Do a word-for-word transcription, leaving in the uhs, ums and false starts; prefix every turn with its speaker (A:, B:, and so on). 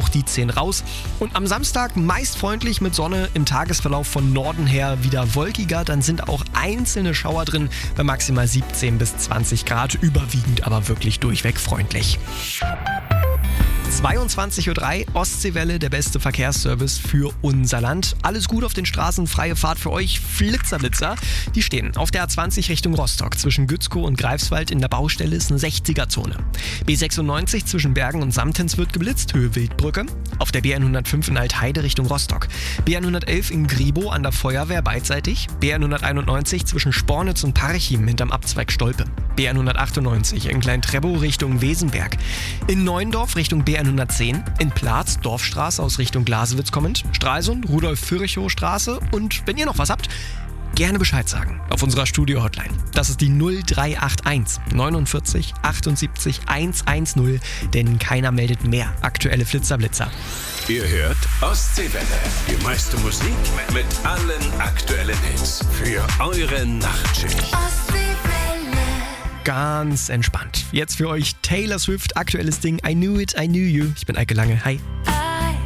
A: auch die zehn raus. Und am Samstag meist freundlich mit Sonne, im Tagesverlauf von Norden her wieder wolkiger. Dann sind auch einzelne Schauer drin bei maximal siebzehn bis zwanzig Grad, überwiegend aber wirklich durchweg freundlich. zweiundzwanzig Uhr drei, Ostseewelle, der beste Verkehrsservice für unser Land. Alles gut auf den Straßen, freie Fahrt für euch. Flitzerblitzer, die stehen auf der A zwanzig Richtung Rostock. Zwischen Gützkow und Greifswald in der Baustelle ist eine sechziger-Zone. B sechsundneunzig zwischen Bergen und Samtens wird geblitzt, Höhe Wildbrücke. Auf der B hundertfünf in Altheide Richtung Rostock. B hundertelf in Gribow an der Feuerwehr beidseitig. B hunderteinundneunzig zwischen Spornitz und Parchim hinterm Abzweig Stolpe. B hundertachtundneunzig in Klein-Trebow Richtung Wesenberg. In Neuendorf Richtung B hundertzehn, in Platz, Dorfstraße aus Richtung Glasewitz kommend, Stralsund, Rudolf-Virchow-Straße und wenn ihr noch was habt, gerne Bescheid sagen auf unserer Studio-Hotline. Das ist die null drei acht eins neunundvierzig achtundsiebzig hundertzehn, denn keiner meldet mehr aktuelle Flitzerblitzer.
B: Ihr hört Ostseewelle, die meiste Musik mit allen aktuellen Hits für eure Nachtschicht.
A: Ganz entspannt. Jetzt für euch Taylor Swift, aktuelles Ding I Knew It, I Knew You. Ich bin Eike Lange. Hi.